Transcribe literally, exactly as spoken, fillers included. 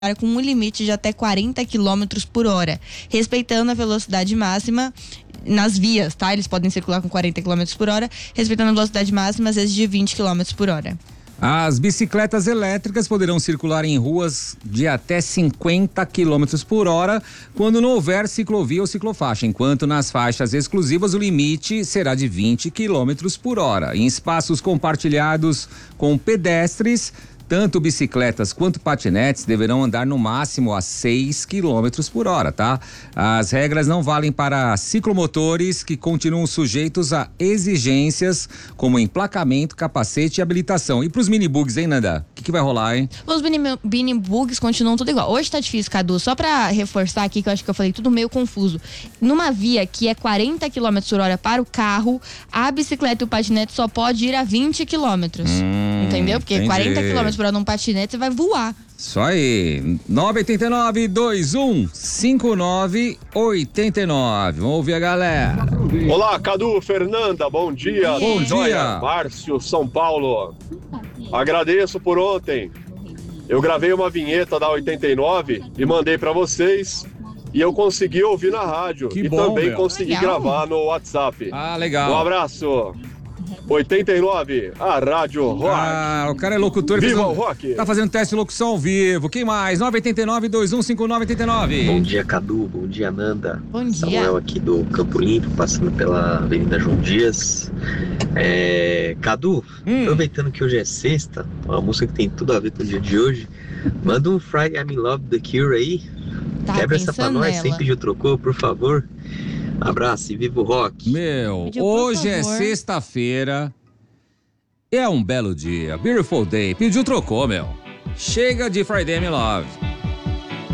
com um limite de até quarenta quilômetros por hora, respeitando a velocidade máxima nas vias, tá? Eles podem circular com quarenta quilômetros por hora, respeitando a velocidade máxima, às vezes de vinte quilômetros por hora. As bicicletas elétricas poderão circular em ruas de até cinquenta quilômetros por hora quando não houver ciclovia ou ciclofaixa, enquanto nas faixas exclusivas o limite será de vinte quilômetros por hora. Em espaços compartilhados com pedestres, tanto bicicletas quanto patinetes deverão andar no máximo a seis quilômetros por hora, tá? As regras não valem para ciclomotores, que continuam sujeitos a exigências como emplacamento, capacete e habilitação. E pros minibugs, hein, Nanda? O que, que vai rolar, hein? Os minibugs continuam tudo igual. Hoje tá difícil, Cadu. Só pra reforçar aqui, que eu acho que eu falei tudo meio confuso. Numa via que é quarenta quilômetros por hora para o carro, a bicicleta e o patinete só pode ir a vinte quilômetros. Hum, entendeu? Porque entendi. quarenta quilômetros por hora num patinete, você vai voar. Isso aí. nove oito nove, dois um cinco nove oito nove. Vamos ouvir a galera. Olá, Cadu, Fernanda, bom dia. Bom dia. Márcio, São Paulo. Agradeço por ontem. Eu gravei uma vinheta da oitenta e nove e mandei pra vocês. E eu consegui ouvir na rádio. Que e bom, também meu. consegui Legal. gravar no WhatsApp. Ah, legal. Um abraço. oitenta e nove, a Rádio Rock. Ah, o cara é locutor. Viva um, o rock. Tá fazendo teste de locução ao vivo. Quem mais? nove oito nove, dois um cinco nove oito nove. Bom dia, Cadu. Bom dia, Nanda. Bom dia. Samuel aqui do Campo Limpo, passando pela Avenida João Dias. É, Cadu, Hum. aproveitando que hoje é sexta, uma música que tem tudo a ver com o dia de hoje, manda um Friday I'm in Love The Cure aí. Tá Quebra essa pra pensando nós, nela. sem pedir o trocou, por favor. Abraço e viva o rock. Meu, Pediu, por hoje é favor. sexta-feira. É um belo dia. Beautiful day. Pediu, trocou, meu. Chega de Friday I'm in Love.